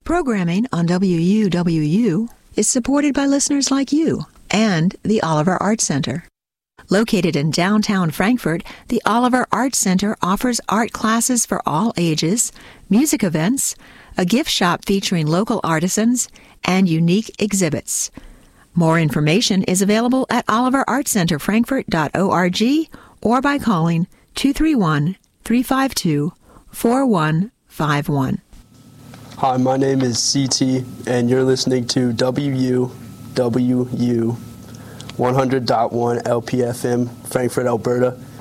Programming on WUWU is supported by listeners like you and the Oliver Arts Center. Located in downtown Frankfort, the Oliver Arts Center offers art classes for all ages, music events, a gift shop featuring local artisans, and unique exhibits. More information is available at oliverartscenterfrankfurt.org or by calling 231-352-4151. Hi, my name is CT, and you're listening to WUWU 100.1 LPFM, Frankfort, Alberta.